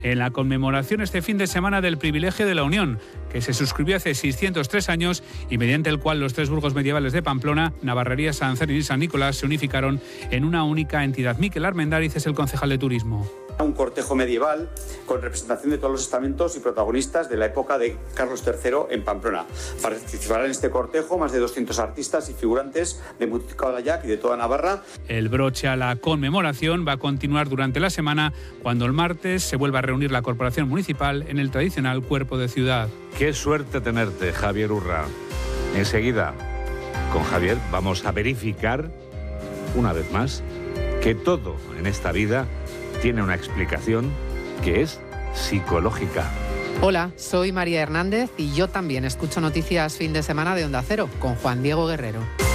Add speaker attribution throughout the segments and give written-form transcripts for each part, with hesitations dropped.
Speaker 1: en la conmemoración este fin de semana del privilegio de la Unión, que se suscribió hace 603 años y mediante el cual los tres burgos medievales de Pamplona, Navarrería, Sancerrín y San Nicolás se unificaron en una única entidad. Miquel Armendáriz es el concejal de Turismo.
Speaker 2: Un cortejo medieval con representación de todos los estamentos y protagonistas de la época de Carlos III en Pamplona. Participarán en este cortejo más de 200 artistas y figurantes de Muticadayac y de toda Navarra.
Speaker 1: El broche a la conmemoración va a continuar durante la semana, cuando el martes se vuelva a reunir la Corporación Municipal en el tradicional Cuerpo de Ciudad.
Speaker 3: Qué suerte tenerte, Javier Urra. Enseguida, con Javier, vamos a verificar, una vez más, que todo en esta vida tiene una explicación que es psicológica.
Speaker 4: Hola, soy María Hernández y yo también escucho Noticias Fin de Semana de Onda Cero con Juan Diego Guerrero.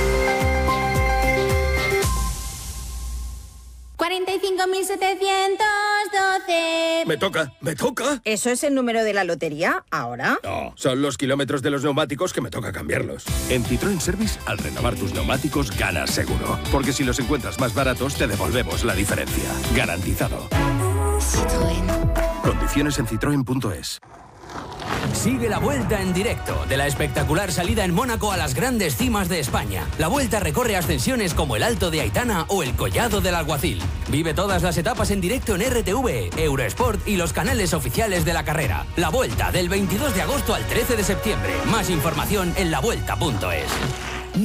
Speaker 5: 45.712.
Speaker 6: Me toca.
Speaker 5: ¿Eso es el número de la lotería ahora?
Speaker 6: No, son los kilómetros de los neumáticos que me toca cambiarlos. En Citroën Service, al renovar tus neumáticos, ganas seguro. Porque si los encuentras más baratos, te devolvemos la diferencia. Garantizado.
Speaker 5: Citroën.
Speaker 6: Condiciones en citroen.es.
Speaker 7: Sigue la Vuelta en directo, de la espectacular salida en Mónaco a las grandes cimas de España. La Vuelta recorre ascensiones como el Alto de Aitana o el Collado del Alguacil. Vive todas las etapas en directo en RTV, Eurosport y los canales oficiales de la carrera. La Vuelta, del 22 de agosto al 13 de septiembre. Más información en lavuelta.es.